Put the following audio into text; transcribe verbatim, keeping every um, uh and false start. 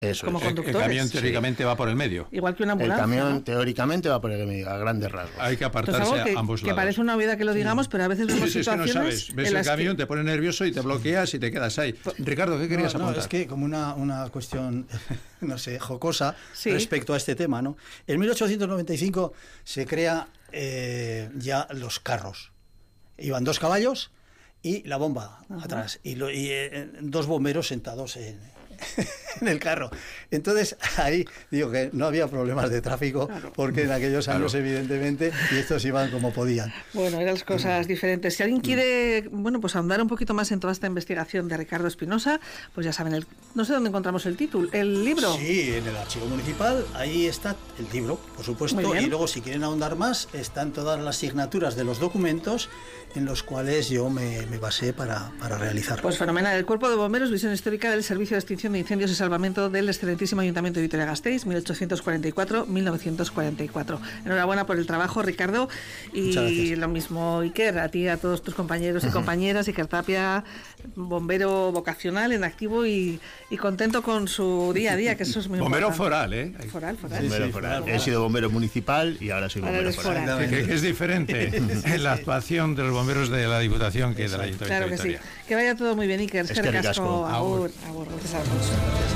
Eso como es. conductores. El camión teóricamente sí. va por el medio. Igual que una El ambulancia. camión ¿no? teóricamente va por el medio, a grandes rasgos. Hay que apartarse Entonces, algo que, a ambos que lados. parece una obviedad que lo digamos, pero a veces vemos sí, sí, situaciones es que no sabes. Ves en el las camión, que... te pone nervioso y te bloqueas y te quedas ahí. Ricardo, ¿qué querías no, no, apuntar? es que como una, una cuestión, no sé, jocosa sí. respecto a este tema, ¿no? En mil ochocientos noventa y cinco se crea eh, ya los carros. Iban dos caballos y la bomba uh-huh. atrás. Y, lo, y eh, dos bomberos sentados en... en el carro. Entonces ahí digo que no había problemas de tráfico claro. porque en aquellos años claro. evidentemente y estos iban como podían. Bueno, eran las cosas mm. diferentes. Si alguien quiere, mm. bueno, pues ahondar un poquito más en toda esta investigación de Ricardo Espinosa, pues ya saben, el, no sé dónde encontramos el título, el libro. Sí, en el archivo municipal, ahí está el libro, por supuesto, y luego si quieren ahondar más, están todas las signaturas de los documentos en los cuales yo me, me basé para, para realizarlo. Pues fenomenal. El Cuerpo de Bomberos, visión histórica del Servicio de Extinción de Incendios y Salvamento del excelentísimo Ayuntamiento de Vitoria-Gasteiz, mil ochocientos cuarenta y cuatro a mil novecientos cuarenta y cuatro. Enhorabuena por el trabajo, Ricardo, y lo mismo, Iker, a ti, a todos tus compañeros y compañeras. Iker Tapia, bombero vocacional en activo y, y contento con su día a día, que eso es muy bombero importante. Foral, ¿eh? Foral, foral. Sí, bombero sí, foral. foral. He sido bombero municipal y ahora soy bombero ahora foral. foral. Que, que es diferente en la actuación de los bomberos de la Diputación que de la Ayuntamiento claro de Vitoria. Que sí. Que vaya todo muy bien, Iker. Es que ricasco. Agur, agur, agur. Gracias a todos.